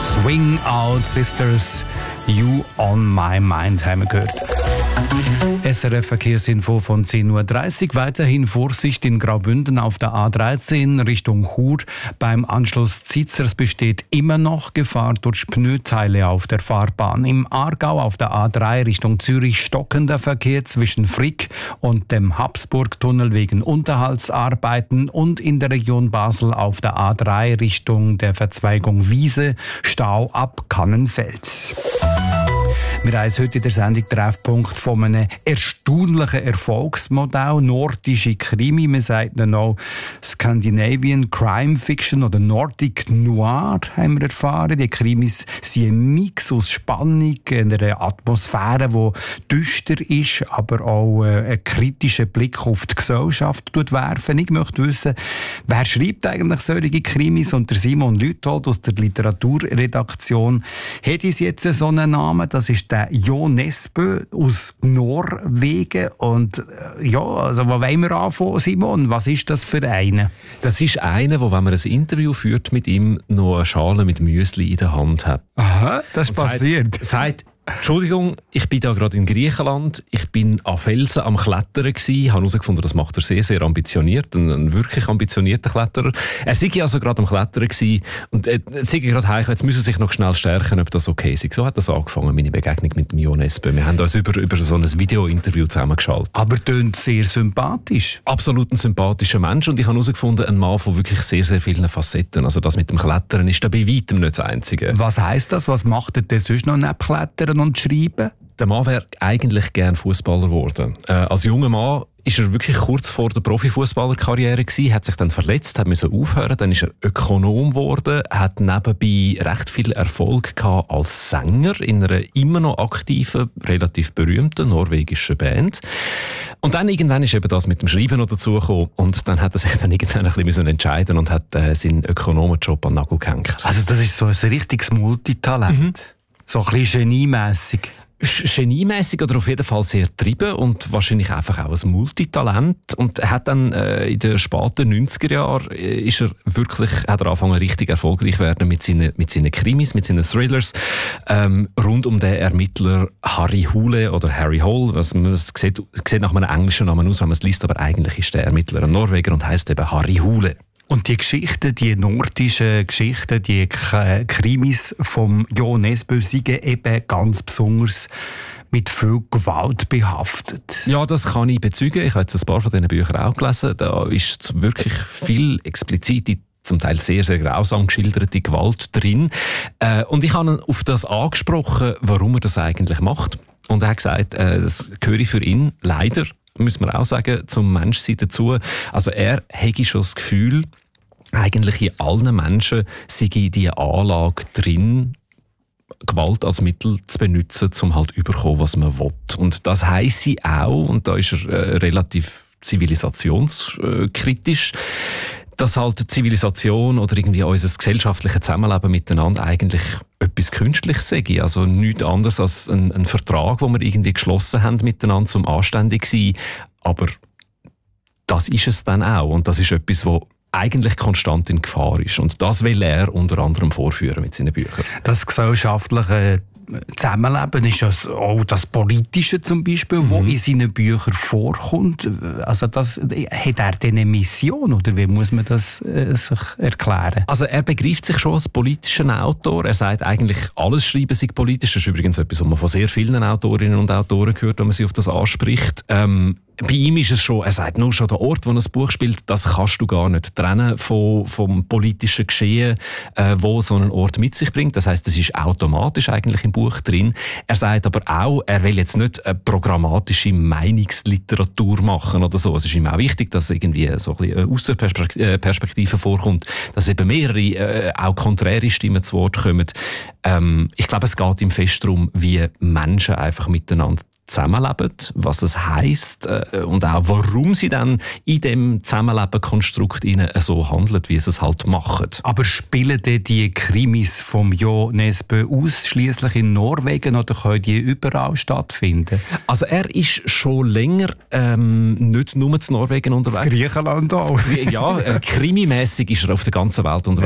Swing Out Sisters, You on My Mind haben wir gehört. SRF Verkehrsinfo von 10.30 Uhr. Weiterhin Vorsicht in Graubünden auf der A13 Richtung Chur. Beim Anschluss Zizers besteht immer noch Gefahr durch Pneuteile auf der Fahrbahn. Im Aargau auf der A3 Richtung Zürich stockender Verkehr zwischen Frick und dem Habsburgtunnel wegen Unterhaltsarbeiten und in der Region Basel auf der A3 Richtung der Verzweigung Wiese Stau ab Kannenfels. Wir haben heute in der Sendung Treffpunkt von einem erstaunlichen Erfolgsmodell, nordische Krimi, man sagt ihn auch Scandinavian Crime Fiction oder Nordic Noir, haben wir erfahren. Die Krimis sind ein Mix aus Spannung, einer Atmosphäre, die düster ist, aber auch einen kritischen Blick auf die Gesellschaft werfen. Ich möchte wissen, wer schreibt eigentlich solche Krimis? Und der Simon Lüthold aus der Literaturredaktion hat uns jetzt so einen Namen, das ist der Jo Nesbø aus Norwegen. Und also wo wollen wir anfangen, Simon? Was ist das für einer? Das ist einer, der, wenn man ein Interview führt mit ihm, noch eine Schale mit Müsli in der Hand hat. Aha, das ist passiert. Sagt, Entschuldigung, ich bin da gerade in Griechenland, ich bin an Felsen am Klettern gsi, habe herausgefunden, das macht er sehr, sehr ambitioniert, ein wirklich ambitionierter Kletterer. Er sei also gerade am Klettern gsi und sei gerade heim, jetzt müssen sich noch schnell stärken, ob das okay ist. So hat das angefangen, meine Begegnung mit dem Jo Nesbø. Wir haben uns über so ein Video-Interview zusammengeschaltet. Aber tönt sehr sympathisch. Absolut ein sympathischer Mensch und ich habe herausgefunden, ein Mann von wirklich sehr, sehr vielen Facetten. Also das mit dem Klettern ist da bei weitem nicht das Einzige. Was heisst das? Was macht er denn sonst noch neben Klettern und Schreiben? Der Mann wäre eigentlich gern Fußballer geworden. Als junger Mann ist er wirklich kurz vor der Profifußballerkarriere gewesen, hat sich dann verletzt, hat müssen aufhören, dann ist er Ökonom geworden, hat nebenbei recht viel Erfolg gehabt als Sänger in einer immer noch aktiven, relativ berühmten norwegischen Band. Und dann irgendwann ist eben das mit dem Schreiben noch dazugekommen und dann hat er sich dann irgendwann ein bisschen entscheiden und hat seinen Ökonomenjob an den Nagel gehängt. Also das ist so ein richtiges Multitalent. So ein bisschen geniemässig. Geniemässig oder auf jeden Fall sehr getrieben und wahrscheinlich einfach auch ein Multitalent. Und er hat dann in den späten 90er Jahren hat er angefangen richtig erfolgreich werden mit seinen Krimis, mit seinen Thrillers rund um den Ermittler Harry Hole oder Harry Hole. Also man sieht nach einem englischen Namen aus, wenn man es liest, aber eigentlich ist der Ermittler ein Norweger und heisst eben Harry Hole. Und die Geschichten, die nordischen Geschichten, die Krimis vom Jo Nesbø sind eben ganz besonders mit viel Gewalt behaftet. Ja, das kann ich bezeugen. Ich habe jetzt ein paar von diesen Büchern auch gelesen. Da ist wirklich viel explizite, zum Teil sehr, sehr grausam geschilderte Gewalt drin. Und ich habe ihn auf das angesprochen, warum er das eigentlich macht. Und er hat gesagt, das gehöre für ihn leider, müssen wir auch sagen, zum Menschsein dazu. Also er hätte schon das Gefühl, eigentlich in allen Menschen sei diese Anlage drin, Gewalt als Mittel zu benutzen, um halt überkommen, was man will. Und das heisse auch, und da ist er relativ zivilisationskritisch, dass halt Zivilisation oder irgendwie unser gesellschaftliches Zusammenleben miteinander eigentlich etwas Künstliches sei. Also nichts anderes als ein Vertrag, den wir irgendwie geschlossen haben miteinander, zum anständig zu sein. Aber das ist es dann auch. Und das ist etwas, was eigentlich konstant in Gefahr ist. Und das will er unter anderem vorführen mit seinen Büchern. Das gesellschaftliche Zusammenleben ist auch das Politische zum Beispiel, wo in seinen Büchern vorkommt. Also hat er denn eine Mission oder wie muss man das sich erklären? Also er begreift sich schon als politischen Autor. Er sagt eigentlich, alles Schreiben sei politisch. Das ist übrigens etwas, was man von sehr vielen Autorinnen und Autoren hört, wenn man sie auf das anspricht. Bei ihm ist es schon, er sagt nur schon, der Ort, wo ein Buch spielt, das kannst du gar nicht trennen vom politischen Geschehen, wo so ein Ort mit sich bringt. Das heisst, es ist automatisch eigentlich im Buch drin. Er sagt aber auch, er will jetzt nicht eine programmatische Meinungsliteratur machen oder so. Es ist ihm auch wichtig, dass irgendwie so ein bisschen eine Aussenperspektive vorkommt, dass eben mehrere, auch konträre Stimmen zu Wort kommen. Ich glaube, es geht ihm fest darum, wie Menschen einfach miteinander zusammenleben, was das heisst und auch warum sie dann in dem Zusammenleben-Konstrukt so handeln, wie sie es halt machen. Aber spielen denn die Krimis vom Jo Nesbø ausschliesslich in Norwegen oder können die überall stattfinden? Also er ist schon länger nicht nur in Norwegen unterwegs. In Griechenland auch. Ja, krimimässig ist er auf der ganzen Welt unterwegs.